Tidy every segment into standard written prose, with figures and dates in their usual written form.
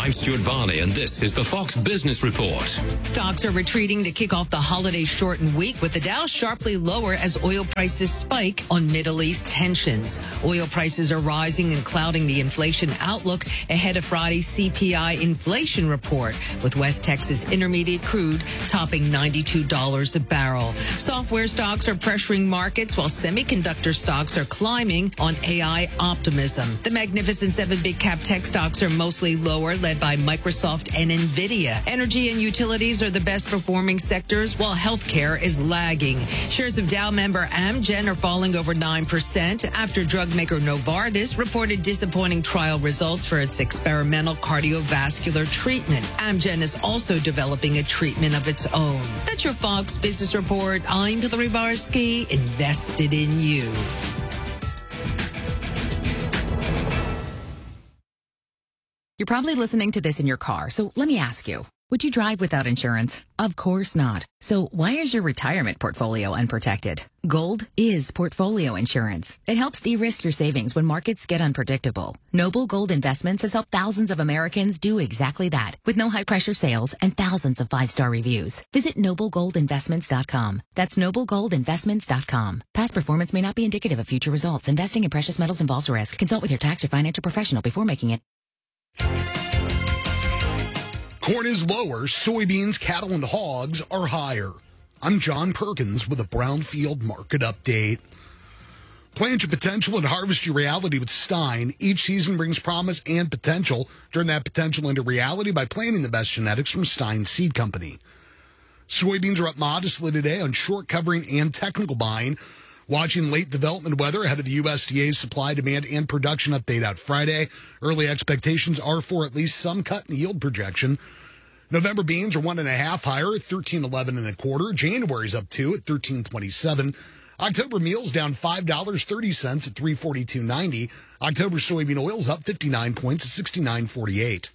I'm Stuart Varney, and this is the Fox Business Report. Stocks are retreating to kick off the holiday shortened week, with the Dow sharply lower as oil prices spike on Middle East tensions. Oil prices are rising and clouding the inflation outlook ahead of Friday's CPI inflation report, with West Texas Intermediate crude topping $92 a barrel. Software stocks are pressuring markets, while semiconductor stocks are climbing on AI optimism. The Magnificent Seven big cap tech stocks are mostly lower, led by Microsoft and Nvidia. Energy and utilities are the best performing sectors, while healthcare is lagging. Shares of Dow member Amgen are falling over 9% after drug maker Novartis reported disappointing trial results for its experimental cardiovascular treatment. Amgen is also developing a treatment of its own. That's your Fox Business Report. I'm Hillary Barsky, invested in you. You're probably listening to this in your car, so let me ask you, would you drive without insurance? Of course not. So why is your retirement portfolio unprotected? Gold is portfolio insurance. It helps de-risk your savings when markets get unpredictable. Noble Gold Investments has helped thousands of Americans do exactly that, with no high-pressure sales and thousands of 5-star reviews. Visit noblegoldinvestments.com. That's noblegoldinvestments.com. Past performance may not be indicative of future results. Investing in precious metals involves risk. Consult with your tax or financial professional before making it. Corn is lower, soybeans, cattle, and hogs are higher. I'm John Perkins with a Brownfield market update. Plant your potential and harvest your reality with Stein. Each season brings promise and potential. Turn that potential into reality by planting the best genetics from Stein Seed Company. Soybeans are up modestly today on short covering and technical buying. Watching late development weather ahead of the USDA's supply, demand, and production update out Friday. Early expectations are for at least some cut in the yield projection. November beans are 1.5 higher at $13.1125. January's up 2 at $13.27. October meals down $5.30 at $342.90. October soybean oil's up 59 points at $69.48.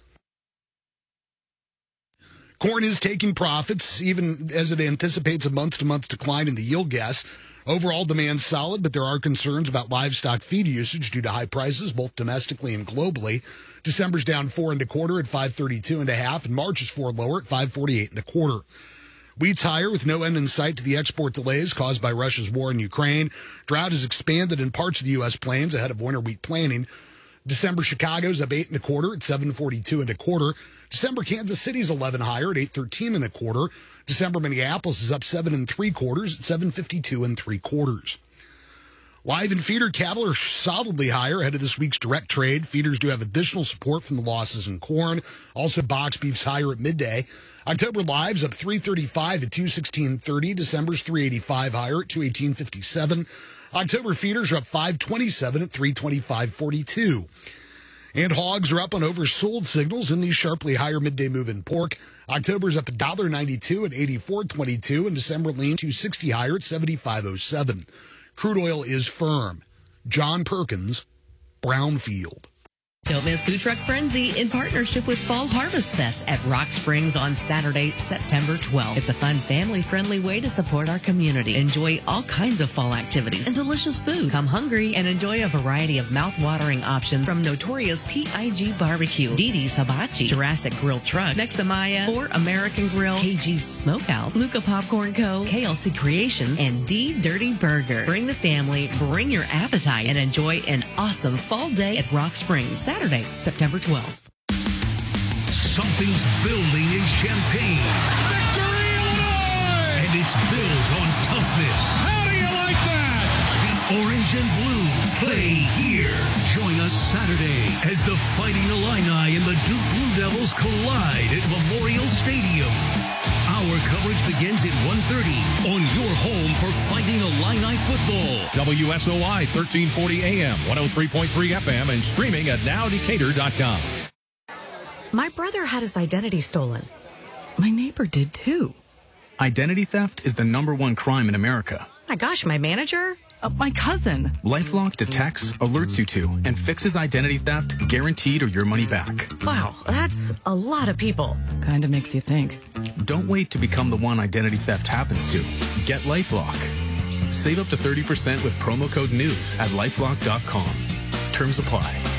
Corn is taking profits, even as it anticipates a month-to-month decline in the yield guess. Overall demand solid, but there are concerns about livestock feed usage due to high prices, both domestically and globally. December's down 4.25 at 532.5, and March is 4 lower at 548.25. Wheat's higher with no end in sight to the export delays caused by Russia's war in Ukraine. Drought has expanded in parts of the U.S. plains ahead of winter wheat planting. December Chicago's up 8.25 at 742.25. December Kansas City's 11 higher at 813.25. December Minneapolis is up 7.75 at 752.75. Live and feeder cattle are solidly higher ahead of this week's direct trade. Feeders do have additional support from the losses in corn. Also, box beef's higher at midday. October live's up 335 at 216.30. December's 385 higher at 218.57. October feeders are up 527 at 325.42. And hogs are up on oversold signals in these sharply higher midday move in pork. October's up $1.92 at 84.22, and December lean $2.60 higher at 75.07. Crude oil is firm. John Perkins, Brownfield. Don't miss Food Truck Frenzy in partnership with Fall Harvest Fest at Rock Springs on Saturday, September 12th. It's a fun, family-friendly way to support our community. Enjoy all kinds of fall activities and delicious food. Come hungry and enjoy a variety of mouth-watering options from Notorious P.I.G. Barbecue, Didi's Hibachi, Jurassic Grill Truck, Nexamaya, 4 American Grill, KG's Smokehouse, Luca Popcorn Co., KLC Creations, and D Dirty Burger. Bring the family, bring your appetite, and enjoy an awesome fall day at Rock Springs, Saturday, September 12th. Something's building in Champaign. Victory, Illinois! And it's built on toughness. How do you like that? The orange and blue play here. Join us Saturday as the Fighting Illini and the Duke Blue Devils collide at Memorial Stadium. Our coverage begins at 1:30 on your home for Fighting Illini football. WSOI 1340 AM, 103.3 FM, and streaming at nowdecatur.com. My brother had his identity stolen. My neighbor did too. Identity theft is the #1 crime in America. My gosh, my manager? My cousin. LifeLock detects, alerts you to, and fixes identity theft guaranteed or your money back. Wow, that's a lot of people. Kind of makes you think. Don't wait to become the one identity theft happens to. Get LifeLock. Save up to 30% with promo code NEWS at LifeLock.com. Terms apply.